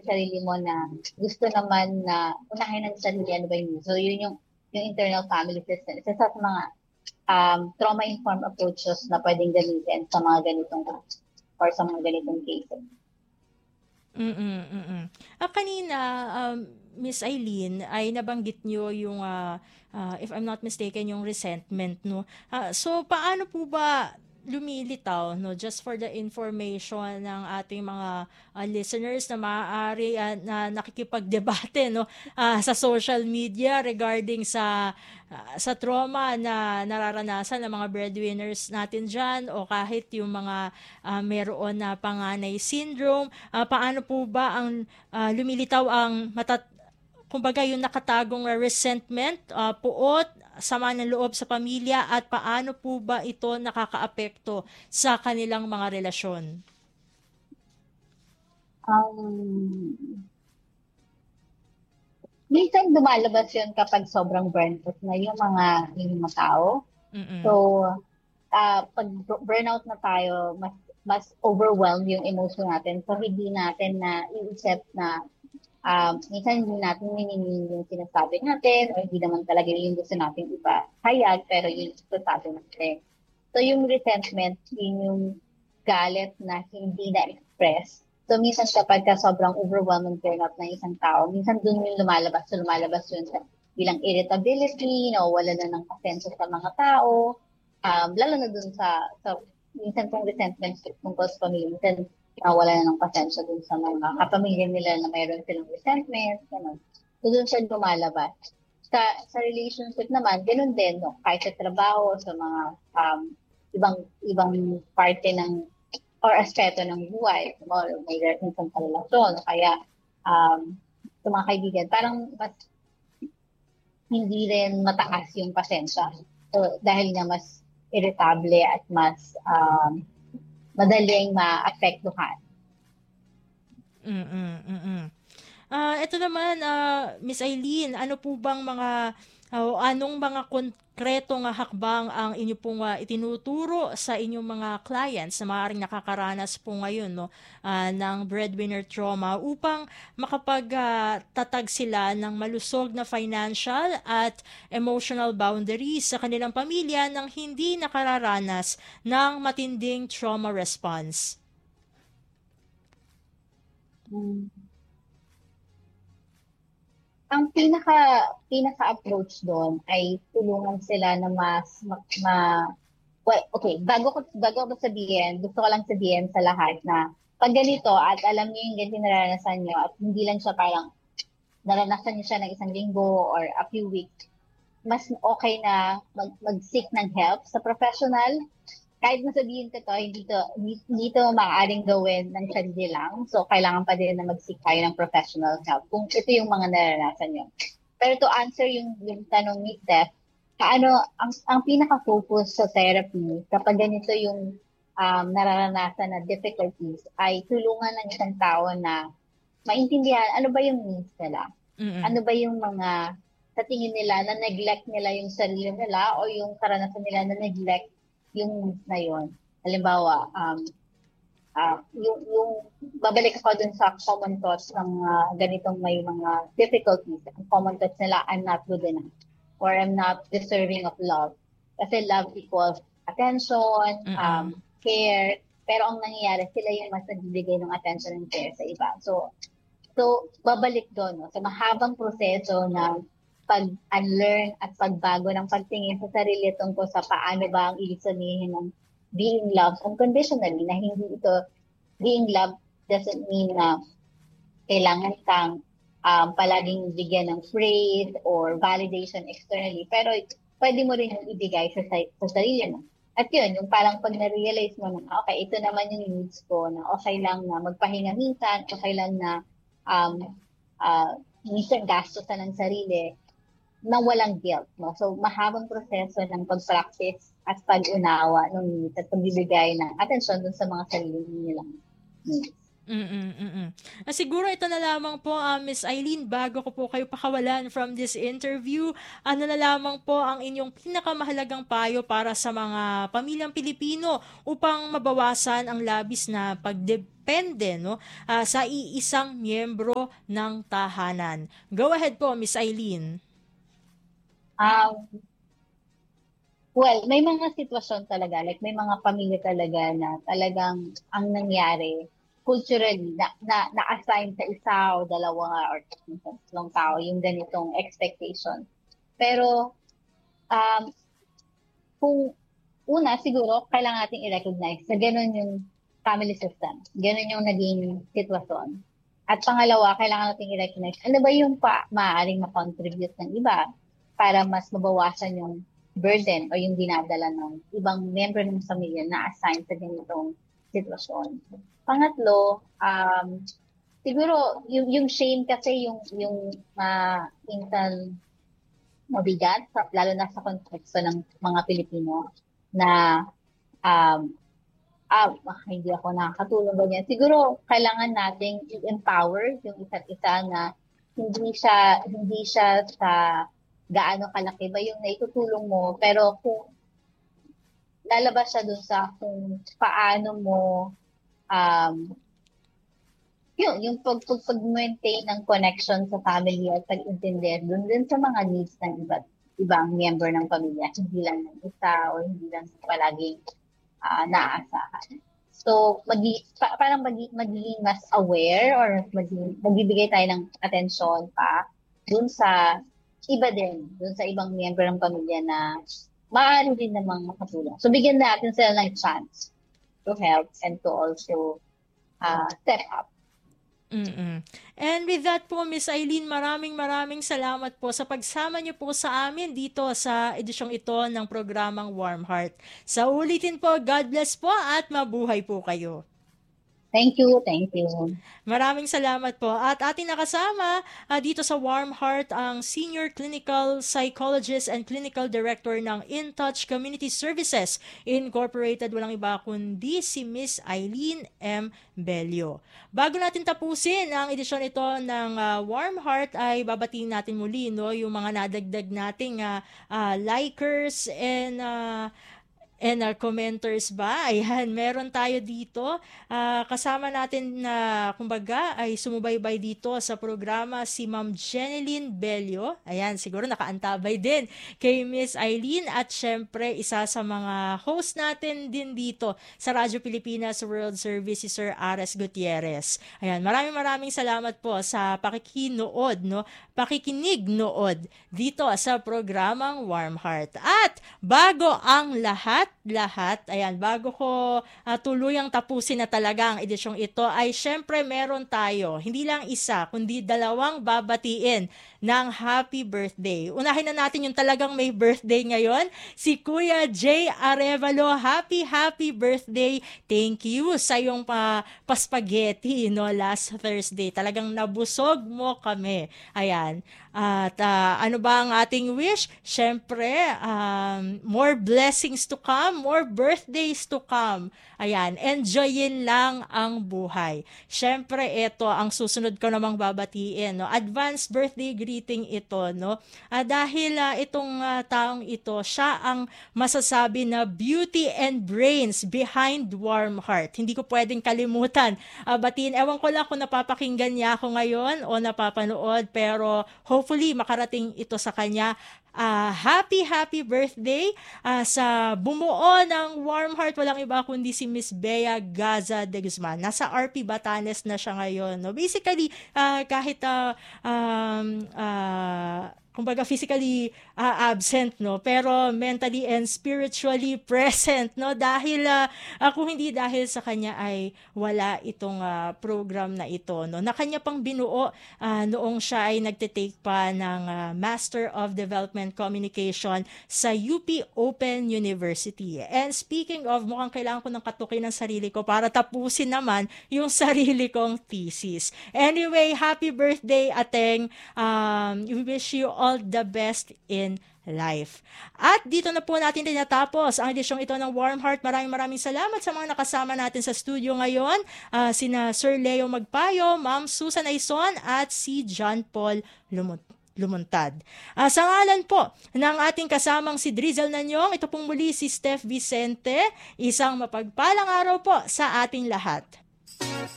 yung sarili mo na gusto naman na unahin ng sarili, ano ba yun. So yun yung internal family system. Isa sa mga trauma-informed approaches na pwedeng gamitin sa mga ganitong or sa mga ganitong cases. Kanina, Miss Eileen, ay nabanggit nyo yung, if I'm not mistaken, yung resentment, no? So, paano po ba lumilitaw, no? Just for the information ng ating mga listeners na maaari na nakikipagdebate, no? Sa social media regarding sa trauma na nararanasan ng mga breadwinners natin dyan o kahit yung mga meron na panganay syndrome. Paano po ba ang lumilitaw ang kumbaga yung nakatagong resentment, puot, sama ng loob sa pamilya at paano po ba ito nakakaapekto sa kanilang mga relasyon? Minsan lumalabas yun kapag sobrang burnt out na yung mga tao. So, pag burnout na tayo, mas overwhelmed yung emotion natin. So, hindi natin na i-accept na minsan hindi natin mininin yung sinasabi natin o hindi naman talaga yung gusto natin ipahayag, pero yung sinasabi natin. So, yung resentment, yun yung galit na hindi na-express. So, minsan kapag sobrang overwhelming burnout ng isang tao, minsan dun yung lumalabas. So, lumalabas yun sa bilang irritability, wala na ng pasensya sa mga tao, lalo na dun sa minsan kung resentment tungkol sa pamilya, minsan wala na ng pasensya dun sa mga kapamilya nila na mayroon silang resentment, gano'n. So, dun siya lumalabas. Sa relationship naman, ganoon din, no? Kahit sa trabaho, sa mga ibang parte ng or aspeto ng buhay, may minsan sa relasyon, kaya sa mga kaibigan, parang mas hindi rin mataas yung pasensya. So, dahil nga mas irritable at mas madaling maapektuhan. Ito naman, Miss Eileen, ano po bang anong mga konkretong hakbang ang inyo pong itinuturo sa inyong mga clients na maaaring nakakaranas po ngayon, no, ng breadwinner trauma upang makapagtatag sila ng malusog na financial at emotional boundaries sa kanilang pamilya nang hindi nakararanas ng matinding trauma response? Ang pinaka-approach doon ay tulungan sila na well, okay, bago ko sabihin, gusto ko lang sabihin sa lahat na pag ganito at alam niyo yung ganito naranasan niyo at hindi lang siya parang naranasan niyo siya ng isang linggo or a few weeks, mas okay na mag-seek ng help sa professional. Kahit masabihin ko to, hindi to maaaring gawin ng sarili lang. So, kailangan pa din na mag-seek tayo ng professional help kung ito yung mga naranasan nyo. Pero to answer yung tanong ni Steph, ang pinaka-focus sa therapy, kapag ganito yung nararanasan na difficulties, ay tulungan ng isang tao na maintindihan ano ba yung needs nila. Ano ba yung mga sa tingin nila na neglect nila yung sarili nila o yung karanasan nila na neglect yung needs na yun. Halimbawa, yung babalik ako dun sa common thoughts ng ganitong may mga difficulties. Ang common thoughts nila, I'm not good enough or I'm not deserving of love. Kasi love equals attention, care, pero ang nangyayari, sila yung mas nagbibigay ng attention and care sa iba. So babalik doon. No? So, mahabang proseso ng pag-unlearn at pagbago ng pagtingin sa sarili tungkol sa paano ba ang ibig sabihin ng being loved unconditionally, na hindi ito, being loved doesn't mean na kailangan kang palaging bigyan ng praise or validation externally, pero pwede mo rin yung ibigay sa sarili mo. At yun, yung parang pag na-realize mo na, okay, ito naman yung needs ko, na okay lang na magpahinga minsan, okay lang na minsan gastosan ng sarili, na walang guilt. No? So, mahabang proseso ng pag-practice at pag-unawa ng needs at pagbibigay ng atensyon dun sa mga sarili nilang needs. Siguro ito na lamang po, Miss Eileen, bago ko po kayo pakawalan from this interview, ano na lamang po ang inyong pinakamahalagang payo para sa mga pamilyang Pilipino upang mabawasan ang labis na pagdepende, no, sa iisang miyembro ng tahanan. Go ahead po, Miss Eileen. Um, well, may mga sitwasyon talaga, like may mga pamilya talaga na talagang ang nangyari, culturally, na-assign sa isa o dalawa or tatlong tao yung ganitong expectation. Pero, um, kung una, siguro, kailangan natin i-recognize na ganun yung family system. Ganun yung naging sitwasyon. At pangalawa, kailangan natin i-recognize ano ba yung maaaring ma-contribute ng iba para mas mabawasan yung burden o yung dinadala ng ibang member ng pamilya na assign sa ganitong sitwasyon. Pangatlo, siguro yung shame kasi minsan mabigat, lalo na sa konteksto ng mga Pilipino na um, hindi ako nakakatulong ganyan. Siguro kailangan nating i-empower yung isa't isa na hindi siya sa gaano kalaki ba yung naitutulong mo, pero kung lalabas siya dun sa kung paano mo um, yung pag-maintain ng connection sa family at pag-intindi dun din sa mga needs ng ibang member ng pamilya, hindi lang ng isa o hindi lang palaging naaasahan. So, magiging mas aware or magbibigay tayo ng atensyon pa dun sa iba din, dun sa ibang member ng pamilya na maaari din namang makatulong. So, bigyan natin sila ng chance to help and to also step up. And with that po, Miss Eileen, maraming salamat po sa pagsama niyo po sa amin dito sa edisyong ito ng programang Warm Heart. Sa ulitin po, God bless po at mabuhay po kayo. Thank you. Maraming salamat po. At ating nakasama dito sa Warm Heart ang Senior Clinical Psychologist and Clinical Director ng InTouch Community Services Incorporated. Walang iba kundi si Miss Eileen M. Bello. Bago natin tapusin ang edisyon ito ng Warm Heart ay babatiin natin muli yung mga nadagdag nating likers and our commenters ba? Ayan, meron tayo dito. Kasama natin na, kumbaga, ay sumubaybay dito sa programa si Ma'am Jeneline Bello. Ayan, siguro nakaantabay din kay Miss Eileen at syempre isa sa mga host natin din dito sa Radyo Pilipinas World Service, si Sir Ares Gutierrez. Ayan, maraming salamat po sa pakikinig nood dito sa programang Warm Heart. At bago ang lahat, ayan, bago ko tuluyang tapusin na talaga ang edisyong ito, ay syempre meron tayo, hindi lang isa, kundi dalawang babatiin ng happy birthday. Unahin na natin yung talagang may birthday ngayon, si Kuya Jay Arevalo. Happy birthday. Thank you sa iyong paspageti last Thursday. Talagang nabusog mo kami. Ayan. At ano ba ang ating wish? Syempre, more blessings to come, more birthdays to come. Ayan, enjoyin lang ang buhay. Syempre, ito ang susunod ko namang babatiin. Advance birthday greeting ito. Dahil itong taong ito, siya ang masasabi na beauty and brains behind Warm Heart. Hindi ko pwedeng kalimutan. Batiin, ewan ko lang kung napapakinggan niya ako ngayon o napapanood, pero hopefully makarating ito sa kanya. Happy birthday sa bumuo ng Warm Heart. Walang iba kundi si Miss Bea Gaza de Guzman. Nasa RP Batanes na siya ngayon. Basically, kahit kumbaga physically absent, pero mentally and spiritually present, dahil kung hindi dahil sa kanya ay wala itong program na ito, na kanya pang binuo noong siya ay nagte-take pa ng Master of Development Communication sa UP Open University. And speaking of, mukhang kailangan ko ng katukin ng sarili ko para tapusin naman yung sarili kong thesis. Anyway, happy birthday, Ateng. We wish you all the best in life. At dito na po natin tinatapos ang edisyong ito ng Warm Heart. Maraming salamat sa mga nakasama natin sa studio ngayon. Sina Sir Leo Magpayo, Ma'am Susan Aison at si John Paul Lumuntad. Sa ngalan po ng ating kasamang si Drizzle Nanyong, ito pong muli si Steph Vicente. Isang mapagpalang araw po sa ating lahat.